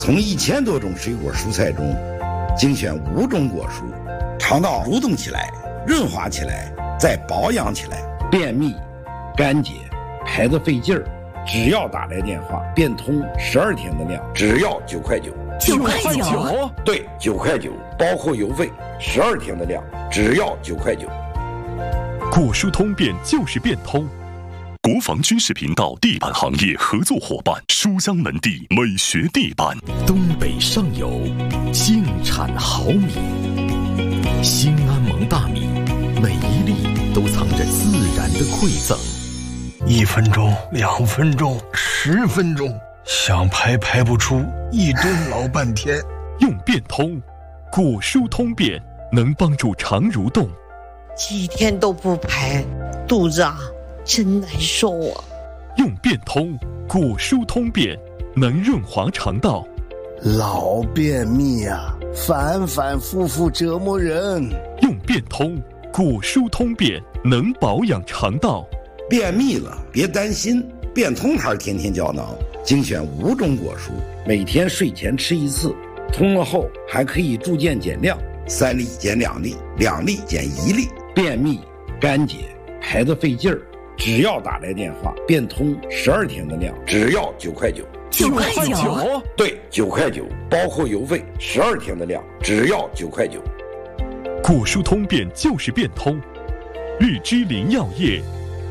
从1000多种水果蔬菜中精选5种果蔬，肠道蠕动起来，润滑起来，再保养起来，便秘、干结、排得费劲儿，只要打来电话，变通12天的量，只要9块9。 9块9？ 对，9块9，包括邮费，12天的量，只要9块9。 果蔬通便就是变通。国防军事频道地板行业合作伙伴书香门第美学地板。 东北上游净产好米，兴安盟大米，每一粒都藏着自然的馈赠。 1分钟、2分钟、10分钟，想排不出，1吨老半天。 用变通，果蔬通便能帮助肠蠕动。 几天都不排，肚子真难受啊！ 用变通，果蔬通便能润滑肠道。 老便秘啊，反复折磨人。 用变通，果蔬通便能保养肠道。 便秘了别担心，变通牌天天胶囊精选5种果蔬，每天睡前吃1次，通了后还可以逐渐减量，3粒减2粒，2粒减1粒。便秘、干结、排得费劲儿，只要打来电话，变通12天的量，只要9块9。 9块9？ 对，9块9，包括邮费12天的量，只要9块9。 果蔬通便就是变通，日之林药业。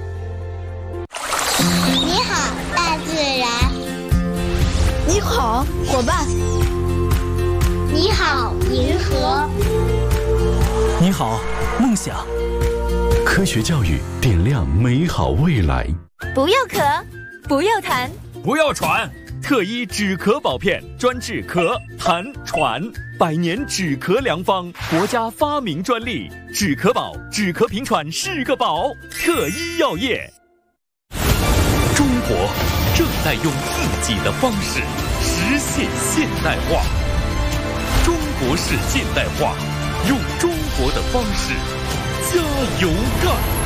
你好，大自然。 你好，伙伴。 你好，银河。 你好，梦想。 科学教育点亮美好未来。 不要咳，不要痰， 不要喘，特医止咳宝片专治咳、痰、喘，100年止咳良方，国家发明专利，止咳宝，止咳平喘是个宝。特医药业。 中国正在用自己的方式实现现代化。中国式现代化，用中国的方式加油干！